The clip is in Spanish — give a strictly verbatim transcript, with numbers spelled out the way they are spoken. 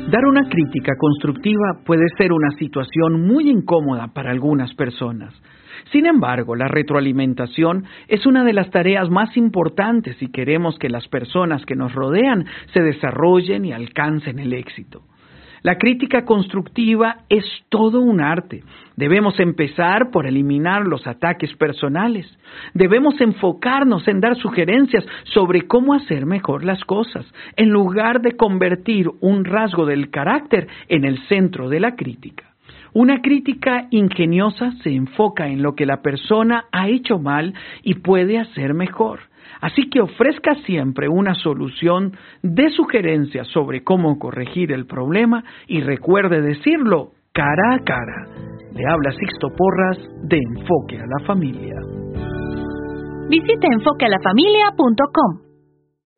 Dar una crítica constructiva puede ser una situación muy incómoda para algunas personas. Sin embargo, la retroalimentación es una de las tareas más importantes si queremos que las personas que nos rodean se desarrollen y alcancen el éxito. La crítica constructiva es todo un arte. Debemos empezar por eliminar los ataques personales. Debemos enfocarnos en dar sugerencias sobre cómo hacer mejor las cosas, en lugar de convertir un rasgo del carácter en el centro de la crítica. Una crítica ingeniosa se enfoca en lo que la persona ha hecho mal y puede hacer mejor. Así que ofrezca siempre una solución, dé sugerencias sobre cómo corregir el problema y recuerde decirlo cara a cara. Le habla Sixto Porras de Enfoque a la Familia. Visite enfoque a la familia punto com.